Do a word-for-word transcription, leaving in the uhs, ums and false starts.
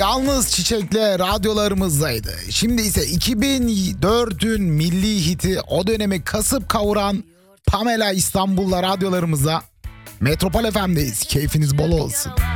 Yalnız Çiçek'le radyolarımızdaydı. Şimdi ise iki bin dördün milli hiti, o dönemi kasıp kavuran Pamela İstanbul'la radyolarımızda. Metropol F M'deyiz. Keyfiniz bol olsun.